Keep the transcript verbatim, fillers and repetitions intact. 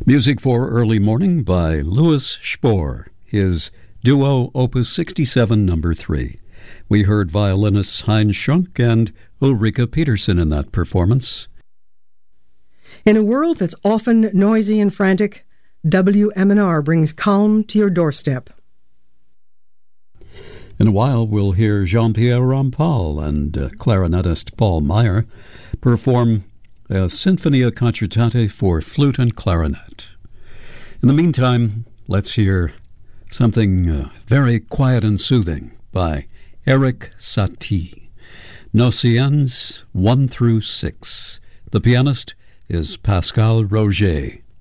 Music for Early Morning by Louis Spohr, his duo Opus sixty-seven, number three. We heard violinists Heinz Schunk and Ulrika Peterson in that performance. In a world that's often noisy and frantic, W M N R brings calm to your doorstep. In a while, we'll hear Jean-Pierre Rampal and uh, clarinetist Paul Meyer perform a Sinfonia Concertate for flute and clarinet. In the meantime, let's hear something uh, very quiet and soothing by Erik Satie. Nociens one through six. The pianist is Pascal Roger.